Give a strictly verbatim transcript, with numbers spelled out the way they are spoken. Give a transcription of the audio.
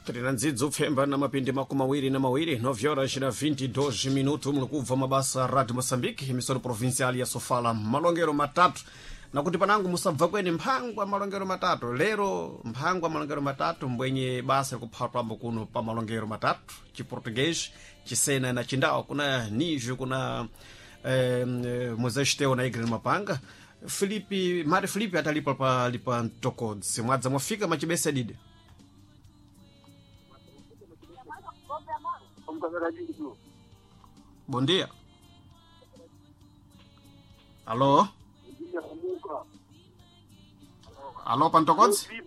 Trinanzidzo Pfemba na mapindi makumi mawiri na mawiri nove horas na vinte e dois minutos mlikuva mabasa Radio Moçambique emissora provincial ya Sofala malongero matatu na kuti panangu musabva kweni mphangwa malongero matatu lero mphangwa malongero matatu mbwenye basa kuphatwambo kuno pa malongero matatu chiportuguês chisena na chindao kuna nijo kuna eh, muzesteo na igreja mapanga Filipe Mari Filipe atalipa pa lipa Ntokodzi mwadza mwafika machibesa dide. Bom dia. Alô? Alô, Pantokodzi?